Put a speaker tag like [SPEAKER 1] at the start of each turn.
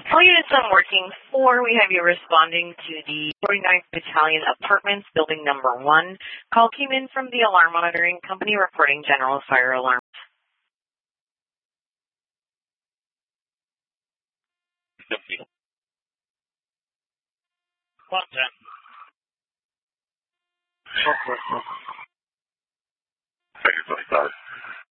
[SPEAKER 1] All units I'm working for, we have you responding to the 49th Battalion Apartments, building number 1. Call came in from the alarm monitoring company reporting general fire alarm.
[SPEAKER 2] Contact.
[SPEAKER 3] Thank you for the start.